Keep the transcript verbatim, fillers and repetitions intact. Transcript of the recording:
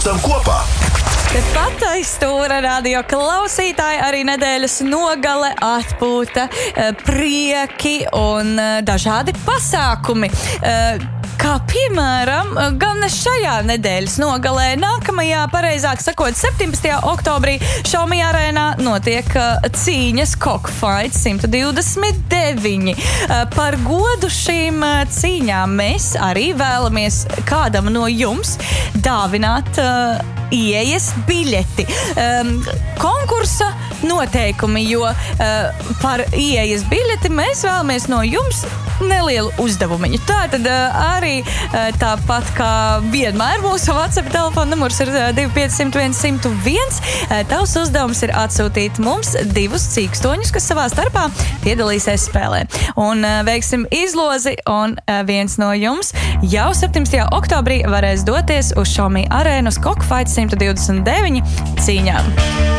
Tam kopā! Tepat aiz stūra radio klausītāji, arī nedēļas nogale, atpūta, prieki un dažādi pasākumi. Kā piemēram, gan šajā nedēļas nogalē, nākamajā, pareizāk sakot, septiņpadsmitajā oktobrī Xiaomi arēnā notiek cīņas Cockfight simt divdesmit deviņi. Par godu šīm cīņām mēs arī vēlamies kādam no jums dāvināt uh, ieejas biļeti. Um, konkursa noteikumi, jo uh, par ieejas biļeti mēs vēlamies no jums nelielu uzdevumiņu. Tātad uh, arī uh, tāpat kā vienmēr mūsu WhatsApp telefona numurs ir uh, divi pieci zero viens zero viens. Uh, tavs uzdevums ir atsūtīt mums divus cīkstoņus, kas savā starpā piedalīsies spēlē. Un uh, veiksim izlozi, un uh, viens no jums jau septiņpadsmitajā oktobrī varēs doties uz Xiaomi arēnu uz Cockfight simt divdesmit deviņi cīņām.